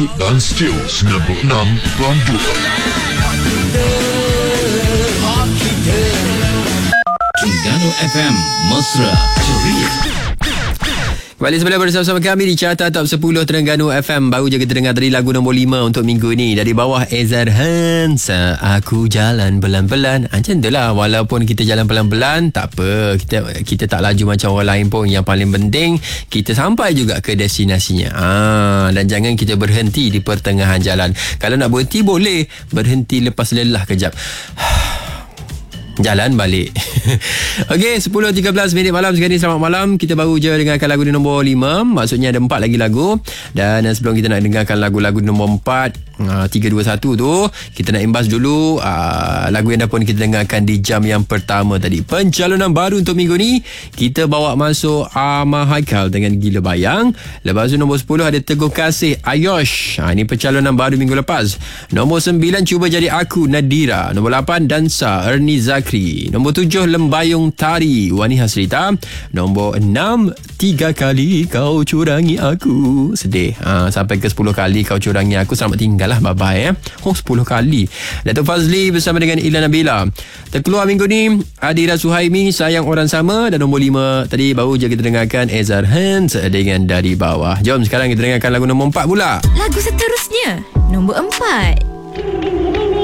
Dan Steel 96.2 Terengganu FM Mesra Ceria. Kembali semula bersama kami di Carta Top 10 Terengganu FM. Baru je kita dengar tadi lagu nombor 5 untuk minggu ni. Dari bawah Ezar Hans, Aku Jalan Pelan-Pelan. Macam tu lah. Walaupun kita jalan pelan-pelan, tak apa. Kita tak laju macam orang lain pun. Yang paling penting, kita sampai juga ke destinasinya. Dan jangan kita berhenti di pertengahan jalan. Kalau nak berhenti, boleh. Berhenti lepas lelah kejap. Jalan balik. Okey, 10.13 minit malam sekarang ni. Selamat malam. Kita baru je dengarkan lagu di nombor 5. Maksudnya ada 4 lagi lagu. Dan sebelum kita nak dengarkan lagu-lagu di nombor 4, 3, 2, 1 tu, kita nak imbas dulu lagu yang dah pun kita dengarkan di jam yang pertama tadi. Pencalonan baru untuk minggu ni, kita bawa masuk Ahmad Haikal dengan Gila Bayang. Lepas tu nombor 10 ada Teguh Kasih Ayosh. Ini pencalonan baru minggu lepas. Nombor 9 Cuba Jadi Aku Nadira. Nombor 8 Dansa Ernie Zakri. Nombor 7 Lembayung Tari Wani Hasrita. Nombor 6 3 kali Kau Curangi Aku. Sedih. Sampai ke 10 kali Kau Curangi Aku. Selamat tinggal lah, bye-bye 10 kali. Datuk Fazli bersama dengan Ila Nabila. Terkeluar minggu ni Adira Suhaimi Sayang Orang Sama. Dan nombor 5 tadi baru je kita dengarkan Ezar Hans dengan Dari Bawah. Jom sekarang kita dengarkan lagu nombor 4 pula. Lagu seterusnya nombor 4.